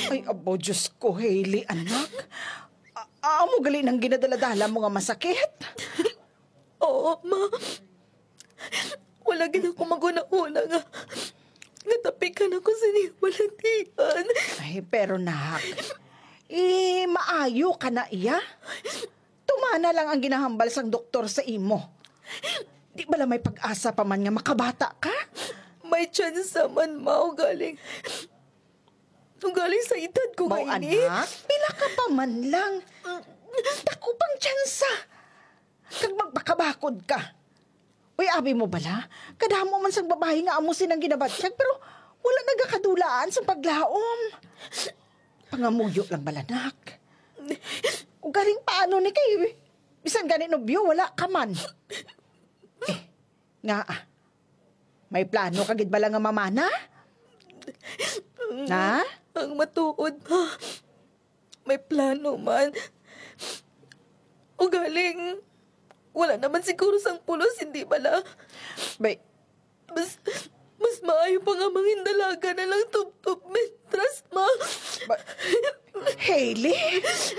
Ay, abo, Diyos ko, Hailey, anak. Amo gali nang ginadaladala mo nga masakit. Oo, ma. Wala gina ko maguna-una nga. Natapikan ako sa nibalatian. Ay, pero nak, maayo ka na iya. Tumana lang ang ginahambal sang doktor sa imo. Di bala may pag-asa pa man nga makabata ka? May chance man, ma, o galing sa edad ko Mau ngayon anak, pila ka pa man lang. Dako pang tsansa. Kag magpakabakod ka. Uy, abi mo bala? Kadamo man sang babae nga amusin ang ginabatsyag, pero wala nagakadulaan sa paglaom. Pangamuyo lang bala, nak. O galing paano ni kayo? Bisan ganin nobyo, wala ka man. Nga may plano kagid bala nga mamana? Na? Ang matuod, ma. May plano man. O galing, wala naman siguro sang pulos, hindi bala. Bay, Mas maayo pa nga mangindalaga na lang tub-tub mentras, ma. Hailey?